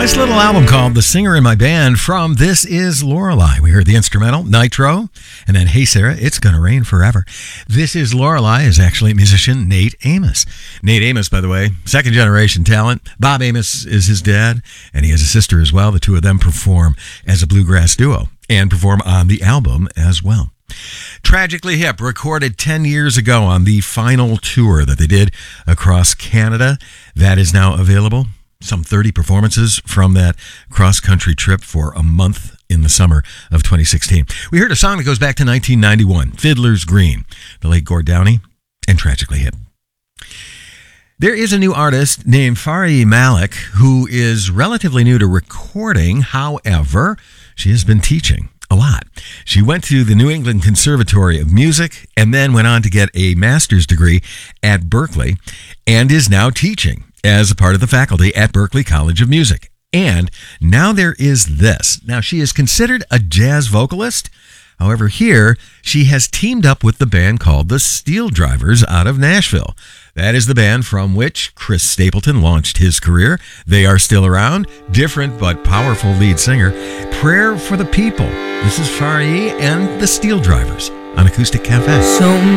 Nice little album called The Singer in My Band from This Is Lorelei. We heard the instrumental, Nitro, and then Hey Sarah, It's Gonna Rain Forever. This Is Lorelei is actually musician Nate Amos. Nate Amos, by the way, second generation talent. Bob Amos is his dad, and he has a sister as well. The two of them perform as a bluegrass duo and perform on the album as well. Tragically Hip, recorded 10 years ago on the final tour that they did across Canada. That is now available. Some 30 performances from that cross-country trip for a month in the summer of 2016. We heard a song that goes back to 1991, Fiddler's Green, the late Gord Downie, and Tragically Hip. There is a new artist named Faryee Malik who is relatively new to recording. However, she has been teaching a lot. She went to the New England Conservatory of Music and then went on to get a master's degree at Berklee and is now teaching as a part of the faculty at Berklee College of Music. And now there is this. Now, she is considered a jazz vocalist. However, here, she has teamed up with the band called the Steel Drivers out of Nashville. That is the band from which Chris Stapleton launched his career. They are still around. Different but powerful lead singer. Prayer for the People. This is Faryee and the Steel Drivers on Acoustic Cafe.